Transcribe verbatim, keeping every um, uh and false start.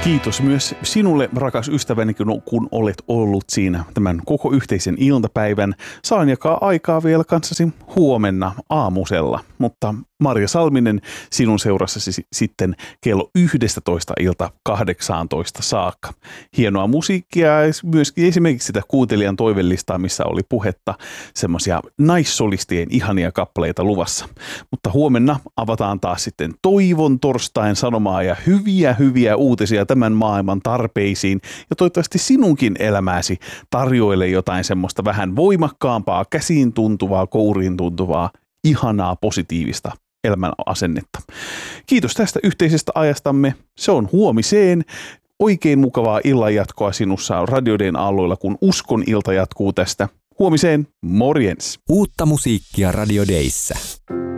Kiitos myös sinulle, rakas ystäväni, kun olet ollut siinä tämän koko yhteisen iltapäivän. Saan jakaa aikaa vielä kanssasi huomenna aamusella, mutta Marja Salminen sinun seurassasi sitten kello yksitoista ilta kahdeksantoista saakka. Hienoa musiikkia, myöskin esimerkiksi sitä kuuntelijan toivelistaa, missä oli puhetta semmoisia naissolistien ihania kappaleita luvassa. Mutta huomenna avataan taas sitten Toivon torstain sanomaa ja hyviä hyviä uutisia tämän maailman tarpeisiin ja toivottavasti sinunkin elämääsi tarjoile jotain semmoista vähän voimakkaampaa, käsiin tuntuvaa, kouriin tuntuvaa, ihanaa, positiivista elämän asennetta. Kiitos tästä yhteisestä ajastamme. Se on huomiseen. Oikein mukavaa illanjatkoa sinussa Radio Dayn aalloilla, kun Uskon ilta jatkuu tästä. Huomiseen, morjens! Uutta musiikkia Radio Dayssä.